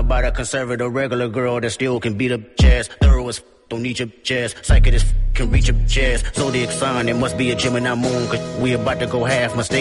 about a conservative regular girl that still can beat up jazz. Thorough as don't need your jazz. Psychic as can reach your jazz. Zodiac sign, it must be a Gemini moon, cause we about to go half. Mistake